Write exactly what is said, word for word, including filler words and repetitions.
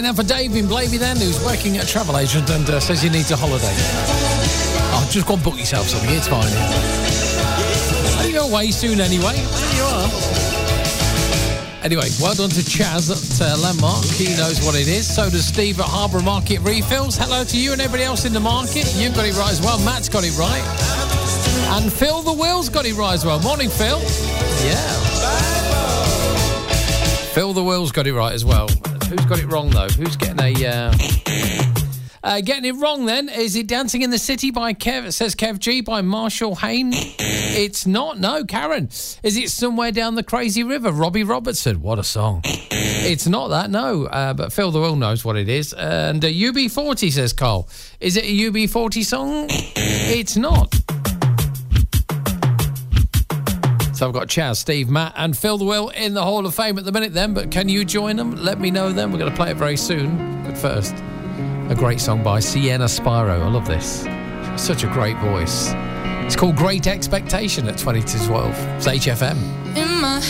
Playing out for Dave in Blavey then, who's working at a travel agent and uh, says he needs a holiday. Oh, just go and book yourself something, it's fine. Yeah. You're away soon anyway. There you are. Anyway, well done to Chaz at uh, Landmark. He knows what it is. So does Steve at Harbour Market Refills. Hello to you and everybody else in the market. You've got it right as well. Matt's got it right. And Phil the Will's got it right as well. Morning, Phil. Yeah. Phil the Will's got it right as well. Who's got it wrong, though? Who's getting a... Uh... Uh, getting it wrong, then. Is it Dancing in the City by Kev? It says Kev G by Marshall Hain. It's not. No, Karen. Is it Somewhere Down the Crazy River? Robbie Robertson. What a song. It's not that, no. Uh, but Phil the Will knows what it is. And uh, U B forty, says Carl. Is it a U B forty song? It's not. So I've got Chaz, Steve, Matt and Phil the Will in the Hall of Fame at the minute then. But can you join them? Let me know then. We're going to play it very soon. But first... a great song by Sienna Spiro. I love this. Such a great voice. It's called Great Expectation at twenty to twelve. It's H F M. In my